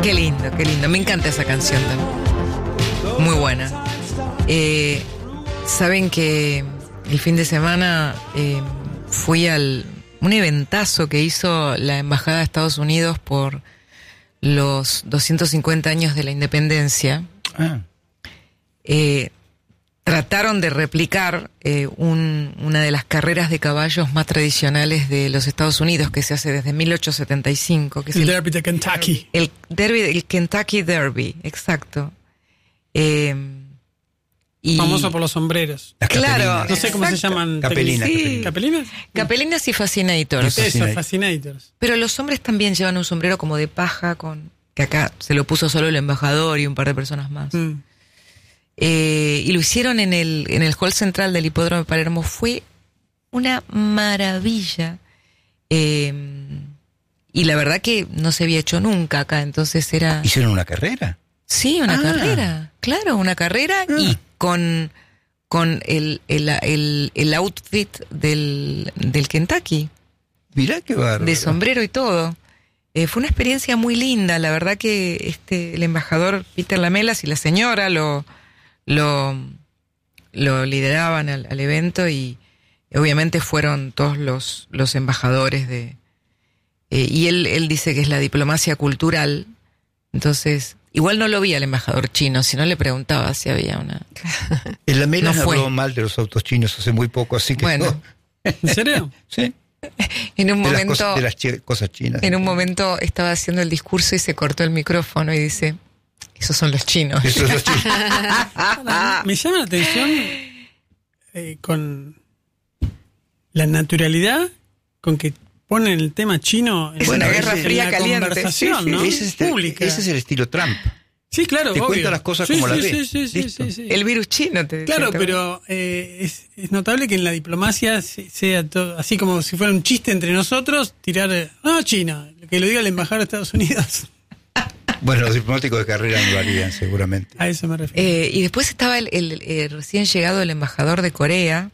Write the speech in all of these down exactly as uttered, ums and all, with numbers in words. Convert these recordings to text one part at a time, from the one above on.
Qué lindo, qué lindo. Me encanta esa canción también. Muy buena. Eh, Saben que el fin de semana eh, fui al un eventazo que hizo la Embajada de Estados Unidos por los doscientos cincuenta años de la independencia. Ah. Eh, trataron de replicar eh, un, una de las carreras de caballos más tradicionales de los Estados Unidos, que se hace desde mil ochocientos setenta y cinco. Que es El el Derby de Kentucky. El derby, el Kentucky Derby, exacto. Eh, y Famoso por los sombreros. Las Claro, capelinas. No sé cómo se exacto. llaman. Capelinas, Sí. ¿Capelinas? Capelinas y Fascinators. Eso. Eso, Fascinators. Fascinators. Pero los hombres también llevan un sombrero como de paja, con que acá se lo puso solo el embajador y un par de personas más. Mm. Eh, y lo hicieron en el, en el hall central del Hipódromo de Palermo. Fue una maravilla. Eh, y la verdad que no se había hecho nunca acá, entonces era... ¿Hicieron una carrera? Sí, una Ah. carrera, claro, una carrera Ah. y con, con el, el, el, el outfit del, del Kentucky, Mirá qué bárbaro. de sombrero y todo. Eh, fue una experiencia muy linda, la verdad que este el embajador Peter Lamelas y la señora lo, lo, lo lideraban al, al evento y obviamente fueron todos los, los embajadores de... Eh, y él, él dice que es la diplomacia cultural, entonces... Igual no lo vi al embajador chino, si no le preguntaba si había una... El Lamelas No fue. habló mal de los autos chinos hace muy poco, así que... Bueno. no. ¿En serio? Sí. En un De las, momento, cosas, de las chi- cosas chinas. en un momento estaba haciendo el discurso y se cortó el micrófono y dice, esos son los chinos. Eso es los chinos. Me llama la atención eh, con la naturalidad con que ponen el tema chino en, Es una en guerra la fría caliente. conversación, Sí, sí. ¿no? Ese, es, Pública. ese es el estilo Trump. Sí, claro, Te obvio. cuenta las cosas Sí, como sí, las sí, ve. sí, sí, Listo. sí, sí. El virus chino, te decía. Claro, te- pero eh, es, es notable que en la diplomacia se- sea todo, así como si fuera un chiste entre nosotros, tirar, eh, no, China, que lo diga el embajador de Estados Unidos. Bueno, los diplomáticos de carrera no lo harían, seguramente. A eso me refiero. Eh, y después estaba el, el- el recién llegado el embajador de Corea,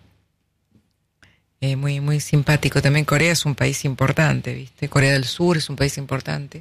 eh, muy, muy simpático. También Corea es un país importante, ¿viste? Corea del Sur es un país importante.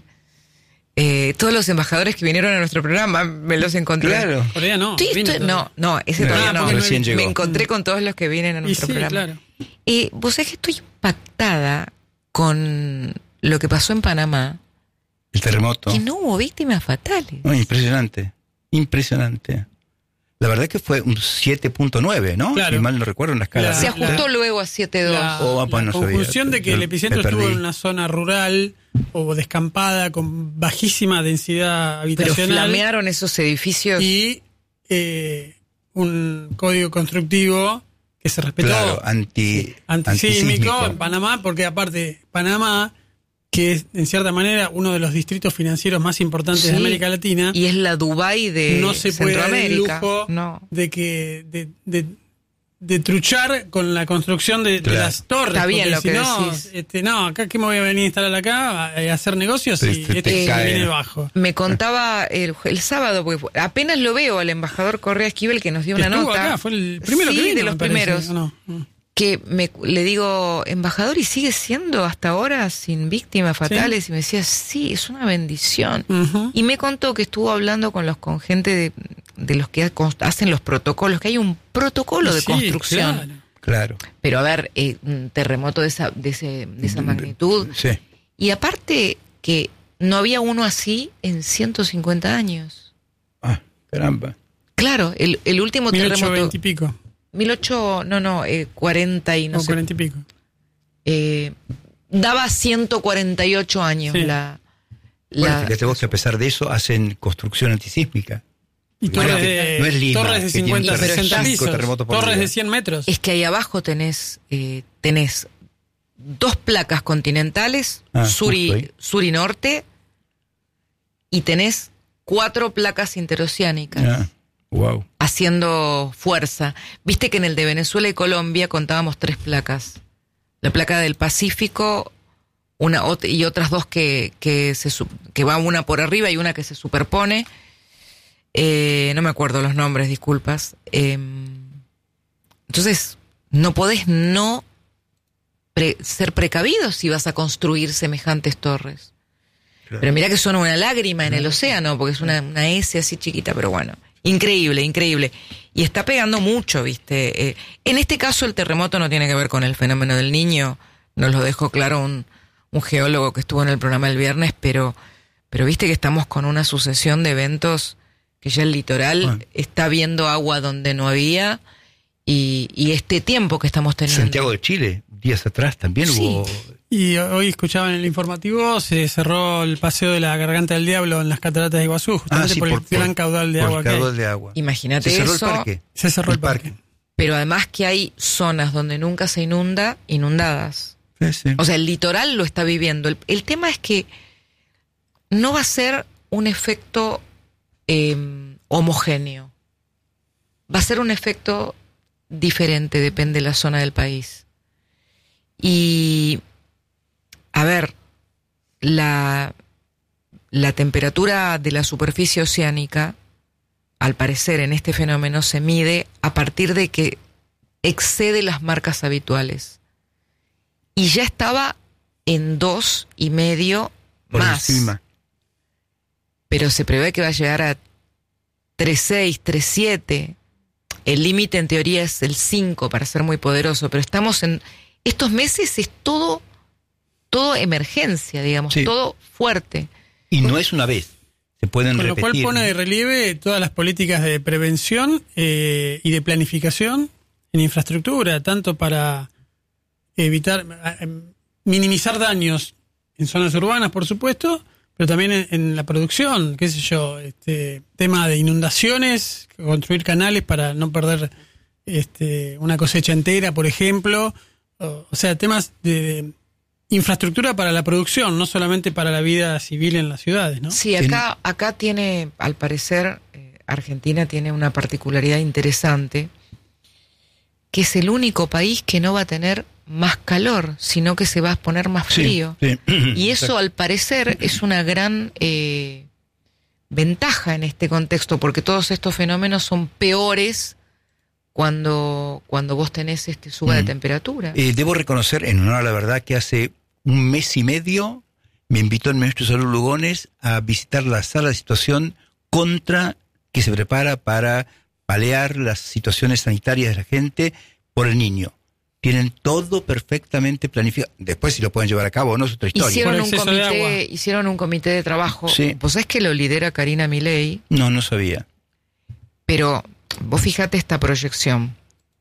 Eh, todos los embajadores que vinieron a nuestro programa me los encontré. Claro. Corea no. Sí, vino estoy- todo. no, no, ese No, todavía no. porque recién llegó. Me encontré con todos los que vienen a Y nuestro sí, programa. claro. Eh, vos sabés que estoy impactada con lo que pasó en Panamá, El terremoto. que no hubo víctimas fatales. No, impresionante. Impresionante. La verdad que fue un siete punto nueve, ¿no? Claro. Si mal no recuerdo en la escala. La- Se ajustó la- luego a siete dos. La, Oh, la pues no sabía. conjunción de que el Me epicentro perdí. estuvo en una zona rural o descampada con bajísima densidad Pero habitacional flamearon esos edificios. y eh, un código constructivo que se respetó. Claro, anti, Antisísmico antisísmico. en Panamá, porque aparte Panamá, que es en cierta manera uno de los distritos financieros más importantes Sí, de América Latina, y es la Dubái de no se puede dar el Centroamérica. lujo No. de que de, de, de truchar con la construcción de, de Claro. las torres. Está bien porque lo que si no, decís. este, no, acá que me voy a venir a instalar acá a, a hacer negocios Te- y te- este te se cae, viene ¿no? bajo. Me contaba el, el sábado, porque fue- apenas lo veo al embajador Correa Esquivel que nos dio Que una estuvo nota. acá, fue el primero Sí, que vino, de me los parece, primeros. ¿o no? No. Que me, le digo, embajador, ¿y sigue siendo hasta ahora sin víctimas fatales? Y me decía, sí, es una bendición. Ujú. Y me contó que estuvo hablando con los con gente de, de los que hacen los protocolos, que hay un protocolo de Sí, construcción. claro. Claro. Pero a ver, eh, un terremoto de esa, de, ese, de esa magnitud. Sí. Y aparte que no había uno así en ciento cincuenta años. Ah, caramba. Claro, el, el último mil ochocientos terremoto... veinte y pico. mil ochocientos, no, no, eh, cuarenta y no o sé. cuarenta y pico. Eh, daba ciento cuarenta y ocho años Sí. la... Bueno, la fíjate vos que a pesar de eso hacen construcción antisísmica. Y Bueno, torres de, no es Lima, torres de que tiene cincuenta, un sesenta terremoto pisos. terremoto por Torres día. de cien metros. es que ahí abajo tenés, eh, tenés dos placas continentales, Ah, sur, justo ahí. y, sur y norte, y tenés cuatro placas interoceánicas. Ah, wow. Haciendo fuerza. Viste que en el de Venezuela y Colombia contábamos tres placas. La placa del Pacífico, una ot- y otras dos que, que, se, su- que va una por arriba y una que se superpone. Eh, no me acuerdo los nombres, disculpas. Eh, entonces, no podés no pre- ser precavido si vas a construir semejantes torres. Claro. Pero mirá que son una lágrima en el océano, porque es una, una S así chiquita, pero bueno, increíble, increíble. Y está pegando mucho, ¿viste? Eh, en este caso el terremoto no tiene que ver con el fenómeno del Niño, nos lo dejó claro un, un geólogo que estuvo en el programa el viernes, pero, pero viste que estamos con una sucesión de eventos que ya el litoral bueno. está viendo agua donde no había, y, y este tiempo que estamos teniendo. Santiago de Chile, días atrás también sí. hubo... Y hoy escuchaba en el informativo, se cerró el paseo de la Garganta del Diablo en las cataratas de Iguazú, justamente ah, sí, por, por el gran caudal de por agua el caudal que de agua. Imagínate se cerró eso. El parque. Se cerró el, el parque. parque. Pero además que hay zonas donde nunca se inunda, inundadas. Sí, sí. O sea, el litoral lo está viviendo. El, el tema es que no va a ser un efecto eh, homogéneo. Va a ser un efecto diferente, depende de la zona del país. Y... A ver, la, la temperatura de la superficie oceánica, al parecer en este fenómeno, se mide a partir de que excede las marcas habituales. Y ya estaba en dos y medio Por más. Encima. Pero se prevé que va a llegar a tres punto seis, tres punto siete. El límite en teoría es el cinco para ser muy poderoso, pero estamos en... Estos meses es todo... todo emergencia, digamos, sí. todo fuerte. Y no es una vez, se pueden Con repetir. Con lo cual pone de relieve todas las políticas de prevención eh, y de planificación en infraestructura, tanto para evitar, eh, minimizar daños en zonas urbanas, por supuesto, pero también en, en la producción, qué sé yo, este tema de inundaciones, construir canales para no perder este, una cosecha entera, por ejemplo, o, o sea, temas de... de infraestructura para la producción, no solamente para la vida civil en las ciudades, ¿no? Sí, acá, acá tiene, al parecer, eh, Argentina tiene una particularidad interesante, que es el único país que no va a tener más calor, sino que se va a poner más frío. Sí, sí. Y eso, al parecer, es una gran eh, ventaja en este contexto, porque todos estos fenómenos son peores cuando, cuando vos tenés este suba mm. de temperatura. Eh, debo reconocer, en honor a la verdad, que hace un mes y medio me invitó el ministro de Salud Lugones a visitar la sala de situación contra que se prepara para paliar las situaciones sanitarias de la gente por el niño. Tienen todo perfectamente planificado. Después si lo pueden llevar a cabo o no es otra historia. Hicieron un comité, hicieron un comité de trabajo. Sí. ¿Vos sabés que lo lidera Karina Milei? No, no sabía. Pero vos fíjate esta proyección.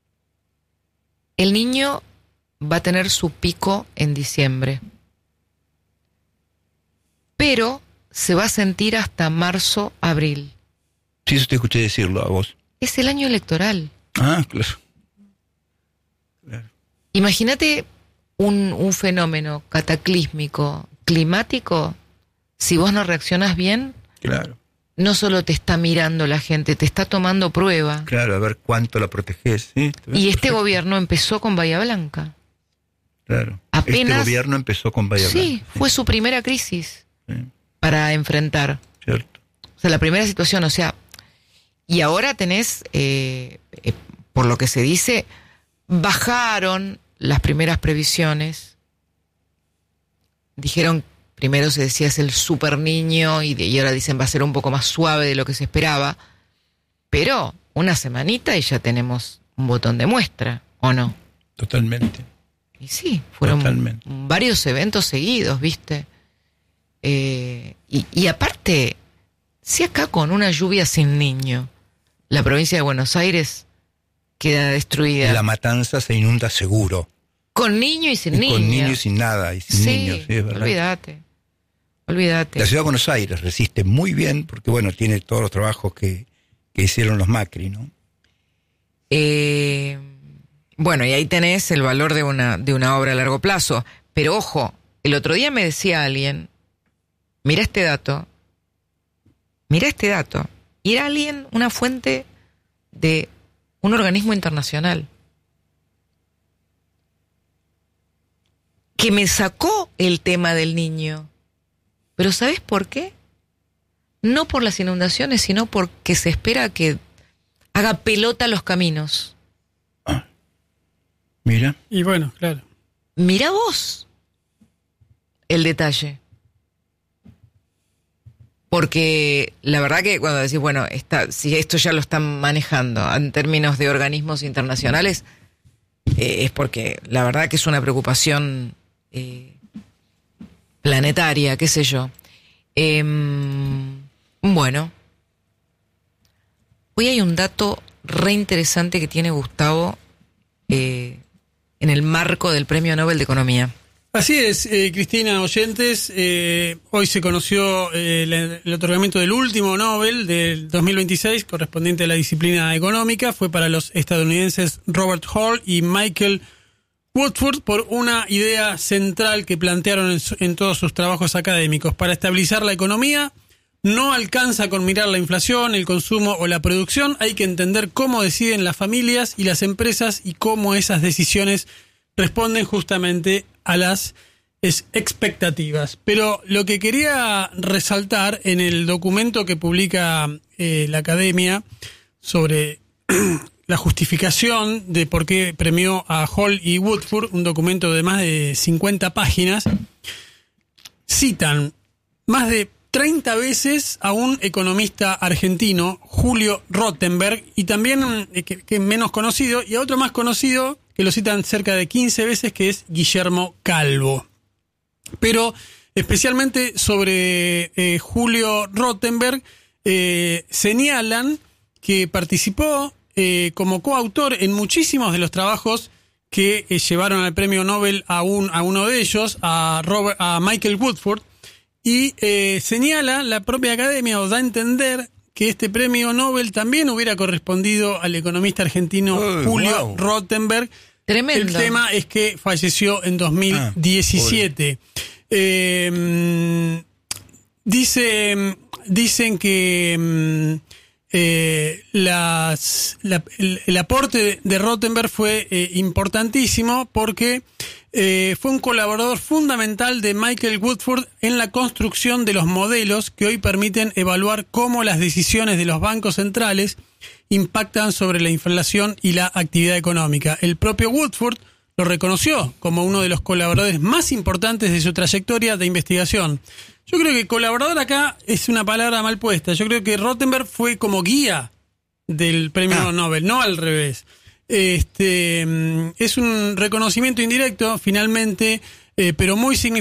El niño va a tener su pico en diciembre. Pero se va a sentir hasta marzo, abril. Sí, eso te escuché decirlo a vos. Es el año electoral. Ah, claro. claro. Imagínate un, un fenómeno cataclísmico, climático, si vos no reaccionás bien, claro. no solo te está mirando la gente, te está tomando prueba. Claro, a ver cuánto la protegés. ¿Sí? Y este gobierno empezó con Bahía Blanca. Claro. Apenas, este gobierno empezó con Bahía sí, Blanca. Sí, fue su primera crisis sí. para enfrentar. Cierto. O sea, la primera situación, o sea, y ahora tenés, eh, eh, por lo que se dice, bajaron las primeras previsiones. Dijeron, primero se decía es el super niño y, de, y ahora dicen va a ser un poco más suave de lo que se esperaba. Pero una semanita y ya tenemos un botón de muestra, ¿o no? Totalmente. Y sí, fueron Totalmente. varios eventos seguidos, ¿viste? Eh, y, y aparte, si acá con una lluvia sin niño, la provincia de Buenos Aires queda destruida. La Matanza se inunda seguro. Con niño y sin y niño. Con niño y sin nada, y sin sí, niños, sí, es verdad. Olvídate. Olvídate. La ciudad de Buenos Aires resiste muy bien porque, bueno, tiene todos los trabajos que, que hicieron los Macri, ¿no? Eh, bueno, y ahí tenés el valor de una, de una obra a largo plazo. Pero ojo, el otro día me decía alguien, mira este dato, mira este dato. Y era alguien, una fuente de un organismo internacional, que me sacó el tema del niño. Pero ¿sabes por qué? No por las inundaciones, sino porque se espera que haga pelota los caminos. Ah, mira. Y bueno, claro. Mira vos el detalle. Porque la verdad que cuando decís, bueno, está, si esto ya lo están manejando en términos de organismos internacionales, eh, es porque la verdad que es una preocupación eh, planetaria, qué sé yo. Eh, bueno, hoy hay un dato re interesante que tiene Gustavo eh, en el marco del Premio Nobel de Economía. Así es, eh, Cristina, oyentes, eh, hoy se conoció eh, el, el otorgamiento del último Nobel del dos mil veintiséis, correspondiente a la disciplina económica, fue para los estadounidenses Robert Hall y Michael Woodford por una idea central que plantearon en, en todos sus trabajos académicos. Para estabilizar la economía, no alcanza con mirar la inflación, el consumo o la producción, hay que entender cómo deciden las familias y las empresas y cómo esas decisiones responden justamente a las expectativas. Pero lo que quería resaltar en el documento que publica eh, la Academia sobre la justificación de por qué premió a Hall y Woodford, un documento de más de cincuenta páginas, citan más de treinta veces a un economista argentino, Julio Rottenberg, y también, eh, que, que menos conocido, y a otro más conocido, que lo citan cerca de quince veces, que es Guillermo Calvo. Pero especialmente sobre eh, Julio Rottenberg, eh, señalan que participó eh, como coautor en muchísimos de los trabajos que eh, llevaron al premio Nobel a, un, a uno de ellos, a, Robert, a Michael Woodford, y eh, señala la propia academia, o da a entender que este premio Nobel también hubiera correspondido al economista argentino oh, Julio wow. Rottenberg. Tremendo. El tema es que falleció en dos mil diecisiete. Ah, eh, dice, dicen que eh, las, la, el, el aporte de Rottenberg fue eh, importantísimo porque eh, fue un colaborador fundamental de Michael Woodford en la construcción de los modelos que hoy permiten evaluar cómo las decisiones de los bancos centrales impactan sobre la inflación y la actividad económica. El propio Woodford lo reconoció como uno de los colaboradores más importantes de su trayectoria de investigación. Yo creo que colaborador acá es una palabra mal puesta. Yo creo que Rottenberg fue como guía del premio ah. Nobel, no al revés. Este es un reconocimiento indirecto, finalmente, eh, pero muy significativo.